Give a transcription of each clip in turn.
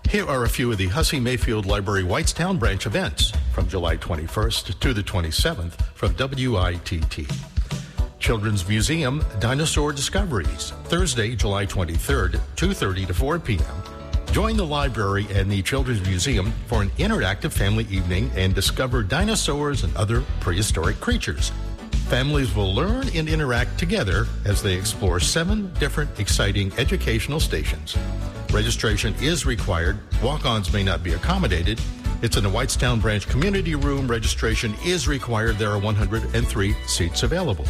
Here are a few of the Hussey Mayfield Library Whitestown branch events from July 21st to the 27th from WITT. Children's Museum Dinosaur Discoveries, Thursday, July 23rd, 2:30 to 4 p.m. Join the library and the Children's Museum for an interactive family evening and discover dinosaurs and other prehistoric creatures. Families will learn and interact together as they explore 7 different exciting educational stations. Registration is required. Walk-ons may not be accommodated. It's in the Whitestown Branch Community Room. Registration is required. There are 103 seats available.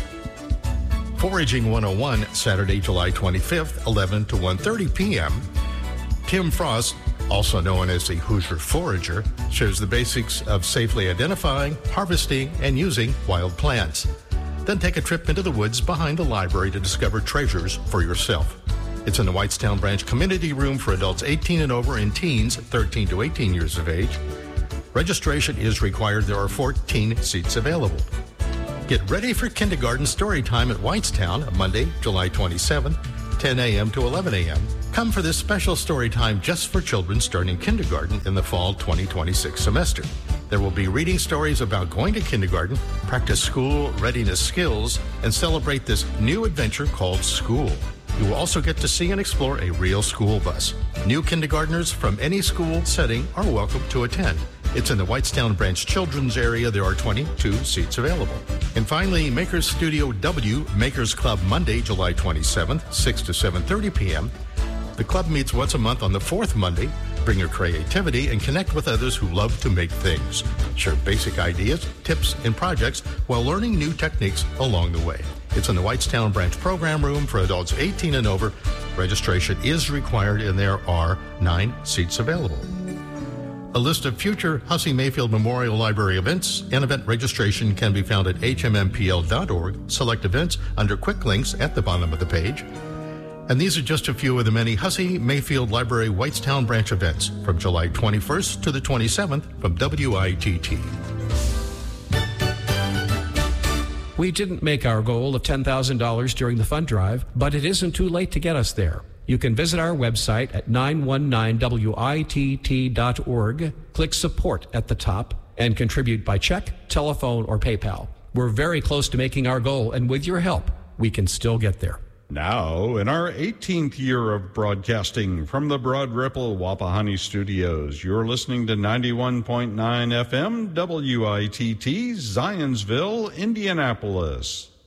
Foraging 101, Saturday, July 25th, 11 to 1:30 p.m. Tim Frost, also known as the Hoosier Forager, shows the basics of safely identifying, harvesting, and using wild plants. Then take a trip into the woods behind the library to discover treasures for yourself. It's in the Whitestown Branch Community Room for adults 18 and over and teens 13 to 18 years of age. Registration is required. There are 14 seats available. Get ready for kindergarten story time at Whitestown, Monday, July 27th, 10 a.m. to 11 a.m. Come for this special story time just for children starting kindergarten in the fall 2026 semester. There will be reading stories about going to kindergarten, practice school readiness skills, and celebrate this new adventure called school. You will also get to see and explore a real school bus. New kindergartners from any school setting are welcome to attend. It's in the Whitestown Branch Children's area. There are 22 seats available. And finally, Makers Studio W Makers Club, Monday, July 27th, 6 to 7:30 p.m. The club meets once a month on the 4th Monday. Bring your creativity and connect with others who love to make things. Share basic ideas, tips, and projects while learning new techniques along the way. It's in the Whitestown Branch Program Room for adults 18 and over. Registration is required, and there are 9 seats available. A list of future Hussey Mayfield Memorial Library events and event registration can be found at hmmpl.org. Select events under quick links at the bottom of the page. And these are just a few of the many Hussey Mayfield Library Whitestown Branch events from July 21st to the 27th from WITT. We didn't make our goal of $10,000 during the fund drive, but it isn't too late to get us there. You can visit our website at 919witt.org, click support at the top, and contribute by check, telephone, or PayPal. We're very close to making our goal, and with your help, we can still get there. Now, in our 18th year of broadcasting from the Broad Ripple Wapahani Studios, you're listening to 91.9 FM WITT, Zionsville, Indianapolis.